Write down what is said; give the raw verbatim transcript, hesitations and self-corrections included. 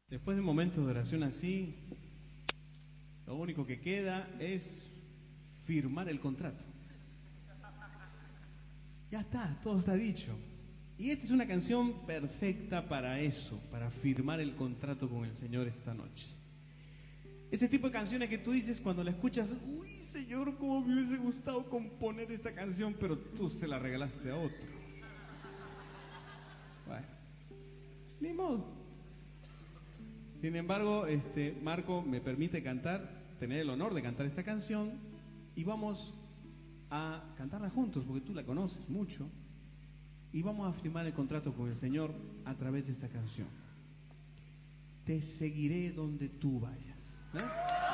Después de un momento de oración así, lo único que queda es firmar el contrato. Ya está, todo está dicho. Y esta es una canción perfecta para eso, para firmar el contrato con el Señor esta noche. Ese tipo de canciones que tú dices cuando la escuchas, uy, Señor, cómo me hubiese gustado componer esta canción, pero tú se la regalaste a otro. Bueno, ni modo. Sin embargo, este, Marco me permite cantar, tener el honor de cantar esta canción, y vamos a cantarla juntos, porque tú la conoces mucho, y vamos a firmar el contrato con el Señor a través de esta canción. Te seguiré donde tú vayas, ¿no?